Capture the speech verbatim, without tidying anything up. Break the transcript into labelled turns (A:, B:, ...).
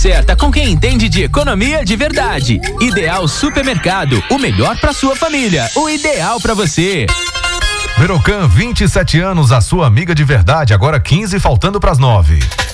A: Certa com quem entende de economia de verdade. Ideal Supermercado, o melhor para sua família, o ideal para você.
B: Verocan, vinte e sete anos, a sua amiga de verdade, agora quinze faltando pras nove.